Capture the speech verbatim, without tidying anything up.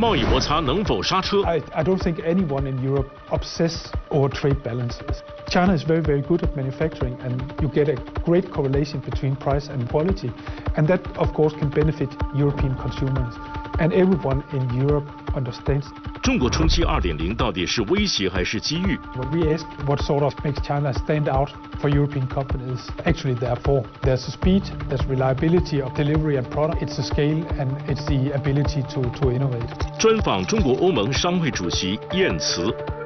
贸易摩擦能否刹车？ I, I don't think anyone in Europe obsess over trade balances. China is very, very good at manufacturing, and you get a great correlation between price and quality, and that, of course, can benefit European consumers. And everyone in Europe understands. 中国冲击 二点零 到底是威胁还是机遇？ When we ask what sort of makes China stand out for European companies, actually there are four. There's the speed, there's reliability of delivery and product, it's the scale, and it's the ability to, to innovate. 专访中国欧盟商会主席晏慈。